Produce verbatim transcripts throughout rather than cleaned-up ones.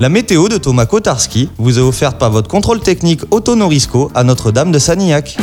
La météo de Thomas Kotarski vous est offerte par votre contrôle technique Auto Norisco à Notre-Dame de Sanilhac.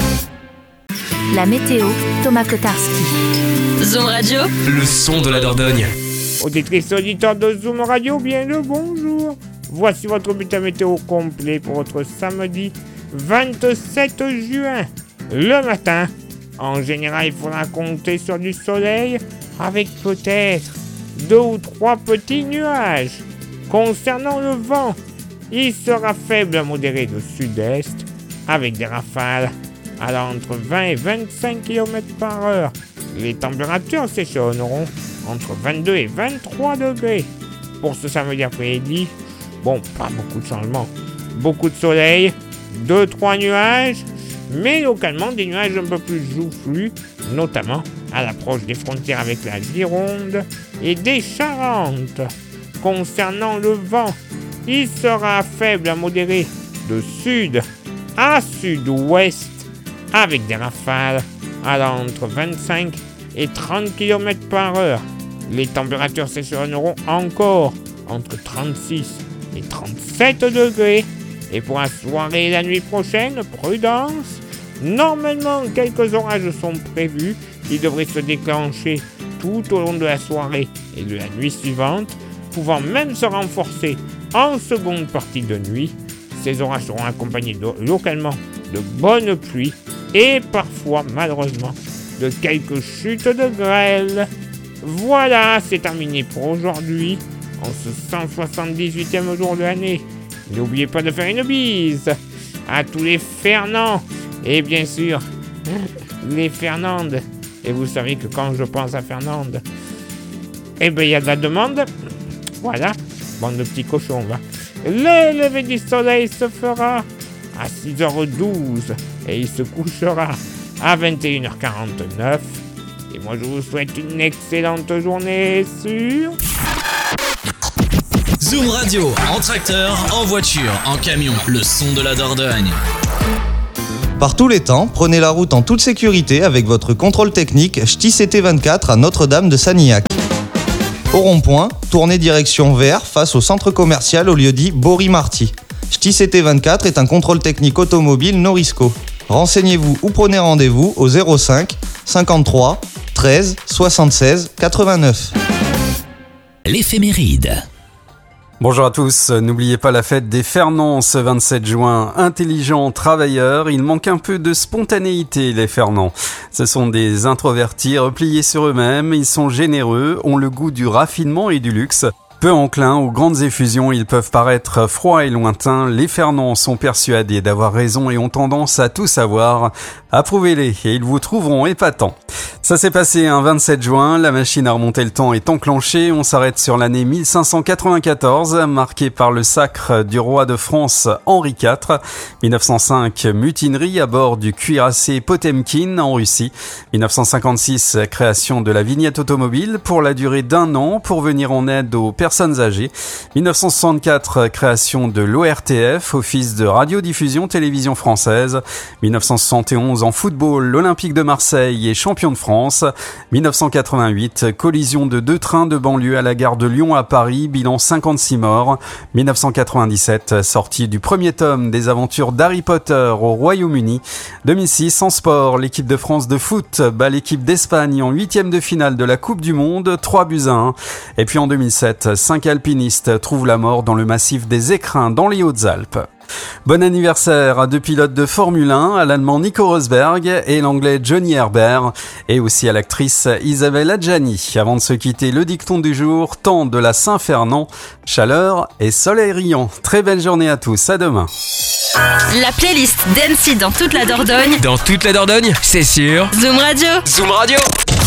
La météo, Thomas Kotarski. Zoom Radio, le son de la Dordogne. Auditrices et auditeurs de Zoom Radio, bien le bonjour. Voici votre bulletin météo complet pour votre samedi vingt-sept juin. Le matin, en général, il faudra compter sur du soleil avec peut-être deux ou trois petits nuages. Concernant le vent, il sera faible à modéré de sud-est avec des rafales allant entre vingt et vingt-cinq kilomètres par heure. Les températures s'échelonneront entre vingt-deux et vingt-trois degrés. Pour ce samedi après-midi, bon, pas beaucoup de changements. Beaucoup de soleil, deux trois nuages, mais localement des nuages un peu plus joufflus, notamment à l'approche des frontières avec la Gironde et des Charentes. Concernant le vent, il sera faible à modéré de sud à sud-ouest avec des rafales allant entre vingt-cinq et trente kilomètres par heure. Les températures s'échelonneront encore entre trente-six et trente-sept degrés. Et pour la soirée et la nuit prochaine, prudence. Normalement, quelques orages sont prévus qui devraient se déclencher tout au long de la soirée et de la nuit suivante, pouvant même se renforcer en seconde partie de nuit. Ces orages seront accompagnés de, localement de bonnes pluies et parfois, malheureusement, de quelques chutes de grêle. Voilà, c'est terminé pour aujourd'hui, en ce cent soixante-dix-huitième jour de l'année. N'oubliez pas de faire une bise à tous les Fernands et bien sûr les Fernandes. Et vous savez que quand je pense à Fernande, eh bien il y a de la demande. Voilà, bande de petits cochons, va. Le lever du soleil se fera à six heures douze et il se couchera à vingt et une heures quarante-neuf. Et moi je vous souhaite une excellente journée sur Zoom Radio, en tracteur, en voiture, en camion, le son de la Dordogne. Par tous les temps, prenez la route en toute sécurité avec votre contrôle technique Ch'ti C T vingt-quatre à Notre-Dame de Sanilhac. Au rond-point, tournez direction vers face au centre commercial au lieu-dit Bory-Marty. Ch'ti C T vingt-quatre est un contrôle technique automobile Norisco. Renseignez-vous ou prenez rendez-vous au zéro cinq cinquante-trois treize soixante-seize quatre-vingt-neuf. L'éphéméride. Bonjour à tous, n'oubliez pas la fête des Fernands ce vingt-sept juin. Intelligents, travailleurs, il manque un peu de spontanéité les Fernands. Ce sont des introvertis repliés sur eux-mêmes, ils sont généreux, ont le goût du raffinement et du luxe. Peu enclins aux grandes effusions, ils peuvent paraître froids et lointains. Les Fernands sont persuadés d'avoir raison et ont tendance à tout savoir. Approuvez-les et ils vous trouveront épatants. Ça s'est passé un vingt-sept juin, la machine à remonter le temps est enclenchée. On s'arrête sur l'année mille cinq cent quatre-vingt-quatorze, marquée par le sacre du roi de France Henri quatre. mille neuf cent cinq, mutinerie à bord du cuirassé Potemkin en Russie. mille neuf cent cinquante-six, création de la vignette automobile pour la durée d'un an pour venir en aide aux personnes âgées. mille neuf cent soixante-quatre, création de l'O R T F, Office de radiodiffusion télévision française. mille neuf cent soixante et onze, en football, l'Olympique de Marseille est champion de France. mille neuf cent quatre-vingt-huit, collision de deux trains de banlieue à la gare de Lyon à Paris, bilan cinquante-six morts. mille neuf cent quatre-vingt-dix-sept, sortie du premier tome des aventures d'Harry Potter au Royaume-Uni. deux mille six, en sport, l'équipe de France de foot bat l'équipe d'Espagne en huitième de finale de la Coupe du Monde, trois buts à un. Et puis en deux mille sept, cinq alpinistes trouvent la mort dans le massif des Écrins dans les Hautes-Alpes. Bon anniversaire à deux pilotes de Formule un, à l'allemand Nico Rosberg et l'anglais Johnny Herbert, et aussi à l'actrice Isabelle Adjani. Avant de se quitter, le dicton du jour, temps de la Saint-Fernand, chaleur et soleil riant. Très belle journée à tous, à demain. la playlist d'N C dans toute la Dordogne. Dans toute la Dordogne, c'est sûr. Zoom Radio. Zoom Radio.